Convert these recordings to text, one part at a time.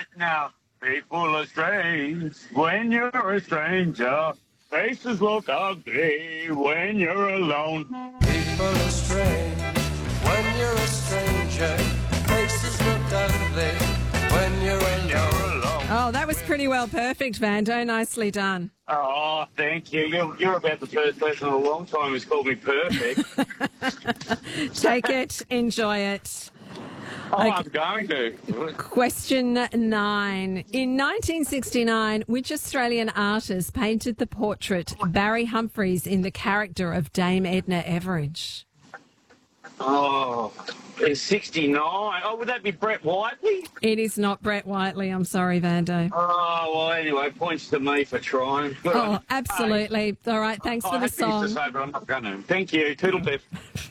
right now. People are strange when you're a stranger. Faces look ugly when you're alone. People are strange when you're a stranger. Faces look ugly when you're alone. Oh, that was pretty well perfect, Vando. Nicely done. Oh, thank you. You're about the first person in a long time who's called me perfect. Take it, enjoy it. Oh, I'm going to. Question 9. In 1969, which Australian artist painted the portrait Barry Humphries in the character of Dame Edna Everage? Oh, it's 69. Oh, would that be Brett Whiteley? It is not Brett Whiteley. I'm sorry, Vando. Oh, well, anyway, points to me for trying. Oh, absolutely. All right, thanks for the song. Say, but I'm not going to. Thank you. Toodle biff.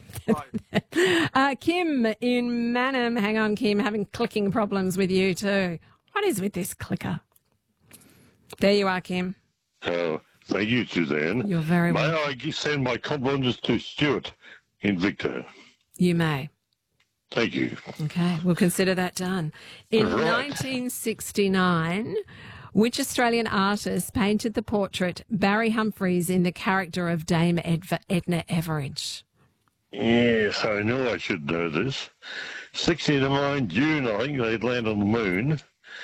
Kim in Manham. Hang on, Kim. Having clicking problems with you too. What is with this clicker? There you are, Kim. Oh, thank you, Suzanne. You're very May welcome. I send my compliments to Stuart in Victor? You may. Thank you. Okay, we'll consider that done. In Right. 1969, which Australian artist painted the portrait Barry Humphries in the character of Dame Edna Everage? Yes, I know I should know this. 69 June, I think they'd land on the moon.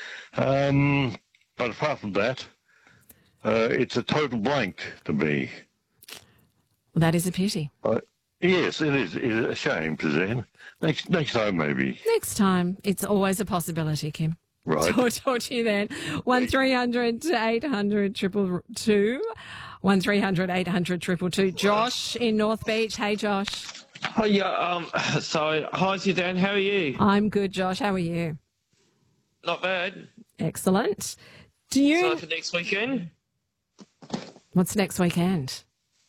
But apart from that, it's a total blank to me. Well, that is a pity. Yes, it is. It's a shame, Suzanne. Next time, maybe. Next time, it's always a possibility, Kim. Right. Talk to you then. 1300 800 222. 1300 800 222. Josh in North Beach. Hey, Josh. Hi, hi Suzanne, how are you? I'm good, Josh. How are you? Not bad. Excellent. Do you? So for next weekend? What's next weekend?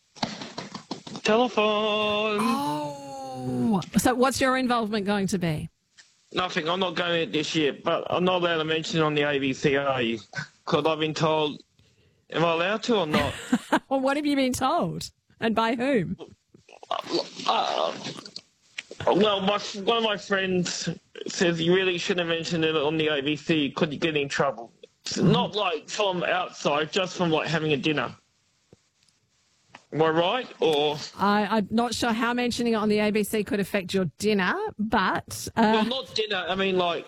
Telephone. Oh. So what's your involvement going to be? Nothing, I'm not going out this year, but I'm not allowed to mention it on the ABC, are you? Because I've been told, am I allowed to or not? Well, what have you been told? And by whom? Well, one of my friends says you really shouldn't mention it on the ABC because you get in trouble. It's not like from outside, just from like having a dinner. Am I right? Or I'm not sure how mentioning it on the ABC could affect your dinner, but... well, not dinner, I mean like...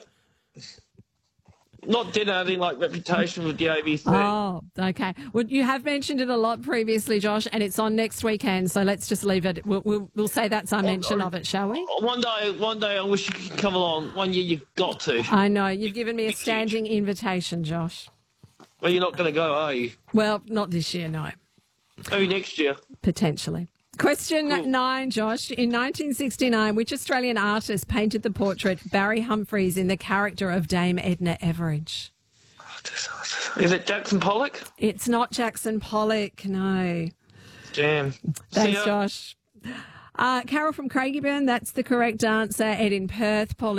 Not dinner, I mean like reputation with the ABC. Oh, okay. Well, you have mentioned it a lot previously, Josh, and it's on next weekend, so let's just leave it. We'll say that's our mention of it, shall we? One day I wish you could come along. One year you've got to. I know. You've given me a standing invitation, Josh. Well, you're not going to go, are you? Well, not this year, no. Maybe next year. Potentially. Question 9, Josh. In 1969, which Australian artist painted the portrait Barry Humphries in the character of Dame Edna Everage? Is it Jackson Pollock? It's not Jackson Pollock, no. Damn. Thanks, Josh. Carol from Craigieburn, that's the correct answer. Ed in Perth, Paul